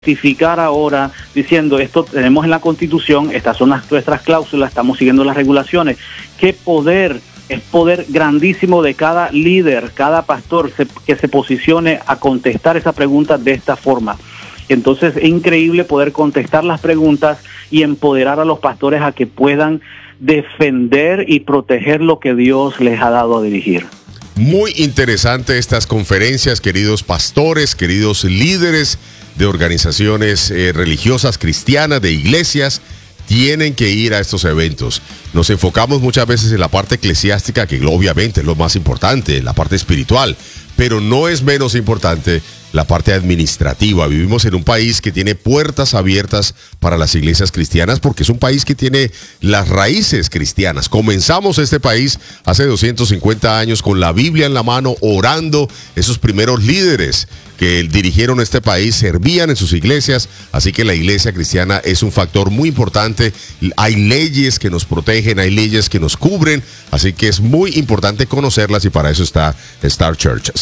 justificar ahora diciendo esto tenemos en la Constitución, estas son nuestras cláusulas, estamos siguiendo las regulaciones. Qué poder, es poder grandísimo de cada líder, cada pastor que se posicione a contestar esa pregunta de esta forma. Entonces es increíble poder contestar las preguntas y empoderar a los pastores a que puedan defender y proteger lo que Dios les ha dado a dirigir. Muy interesante estas conferencias, queridos pastores, queridos líderes de organizaciones religiosas cristianas, de iglesias. Tienen que ir a estos eventos. Nos enfocamos muchas veces en la parte eclesiástica, que obviamente es lo más importante, la parte espiritual, pero no es menos importante la parte administrativa. Vivimos en un país que tiene puertas abiertas para las iglesias cristianas porque es un país que tiene las raíces cristianas. Comenzamos este país hace 250 años con la Biblia en la mano, orando. Esos primeros líderes que dirigieron este país servían en sus iglesias, así que la iglesia cristiana es un factor muy importante. Hay leyes que nos protegen, hay leyes que nos cubren, así que es muy importante conocerlas y para eso está Star Church.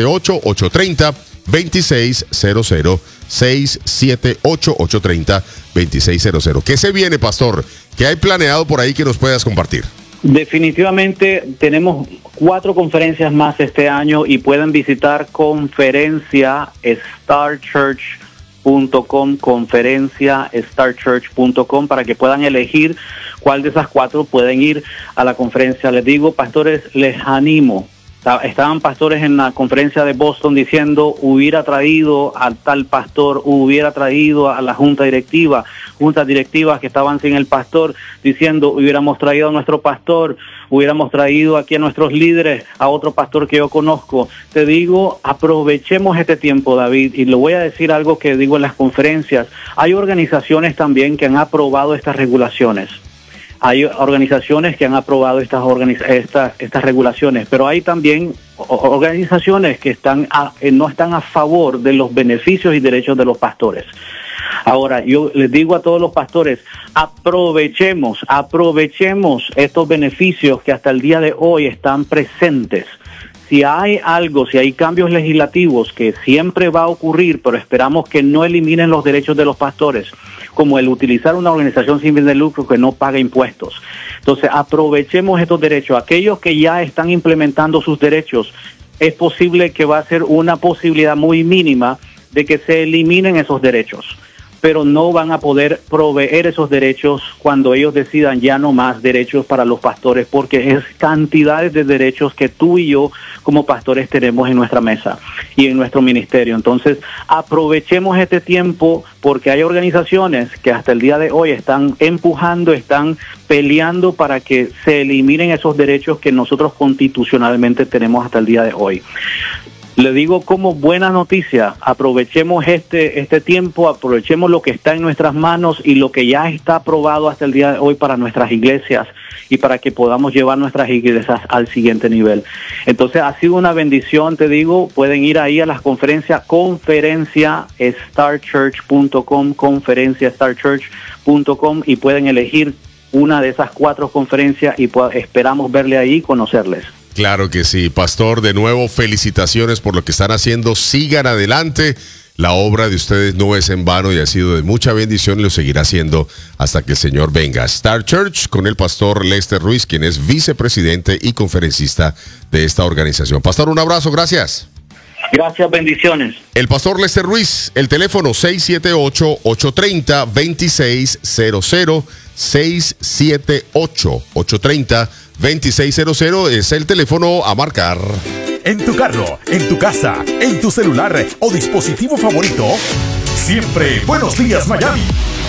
678-830-2600, 678-830-2600. ¿Qué se viene, pastor? ¿Qué hay planeado por ahí que nos puedas compartir? Definitivamente tenemos 4 conferencias más este año y pueden visitar conferenciastarchurch.com para que puedan elegir cuál de esas 4 pueden ir a la conferencia. Les digo, pastores, les animo. Estaban pastores en la conferencia de Boston diciendo hubiera traído a tal pastor, hubiera traído a la juntas directivas que estaban sin el pastor, diciendo hubiéramos traído a nuestro pastor, hubiéramos traído aquí a nuestros líderes, a otro pastor que yo conozco. Te digo, aprovechemos este tiempo, David, y le voy a decir algo que digo en las conferencias. Hay organizaciones también que han aprobado estas regulaciones. Hay organizaciones que han aprobado estas regulaciones, pero hay también organizaciones que no están a favor de los beneficios y derechos de los pastores. Ahora, yo les digo a todos los pastores, aprovechemos estos beneficios que hasta el día de hoy están presentes. Si hay cambios legislativos que siempre va a ocurrir, pero esperamos que no eliminen los derechos de los pastores, como el utilizar una organización sin fin de lucro que no paga impuestos. Entonces, aprovechemos estos derechos. Aquellos que ya están implementando sus derechos, es posible que va a ser una posibilidad muy mínima de que se eliminen esos derechos, pero no van a poder proveer esos derechos cuando ellos decidan ya no más derechos para los pastores, porque es cantidades de derechos que tú y yo como pastores tenemos en nuestra mesa y en nuestro ministerio. Entonces, aprovechemos este tiempo porque hay organizaciones que hasta el día de hoy están empujando, están peleando para que se eliminen esos derechos que nosotros constitucionalmente tenemos hasta el día de hoy. Le digo como buena noticia, aprovechemos este tiempo, aprovechemos lo que está en nuestras manos y lo que ya está aprobado hasta el día de hoy para nuestras iglesias y para que podamos llevar nuestras iglesias al siguiente nivel. Entonces ha sido una bendición, te digo, pueden ir ahí a las conferencias, conferenciastarchurch.com y pueden elegir una de esas 4 conferencias y esperamos verle ahí y conocerles. Claro que sí, pastor, de nuevo felicitaciones por lo que están haciendo, sigan adelante, la obra de ustedes no es en vano y ha sido de mucha bendición y lo seguirá haciendo hasta que el Señor venga. Star Church con el pastor Lester Ruiz, quien es vicepresidente y conferencista de esta organización. Pastor, un abrazo, gracias. Gracias, bendiciones. El pastor Lester Ruiz, el teléfono 678-830-2600, 678-830-2600 es el teléfono a marcar. En tu carro, en tu casa, en tu celular o dispositivo favorito, siempre Buenos Días Miami.